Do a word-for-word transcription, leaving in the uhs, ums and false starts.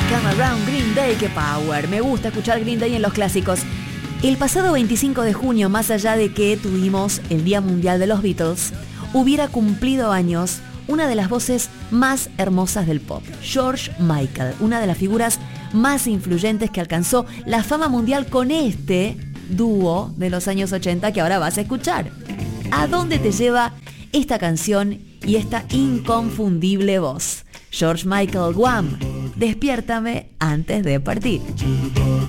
Come Around, Green Day, qué power. Me gusta escuchar Green Day en los clásicos. El pasado veinticinco de junio, más allá de que tuvimos el Día Mundial de los Beatles, hubiera cumplido años una de las voces más hermosas del pop, George Michael, una de las figuras más influyentes que alcanzó la fama mundial con este dúo de los años ochenta que ahora vas a escuchar. ¿A dónde te lleva esta canción y esta inconfundible voz? George Michael, Wham! Despiértame antes de partir.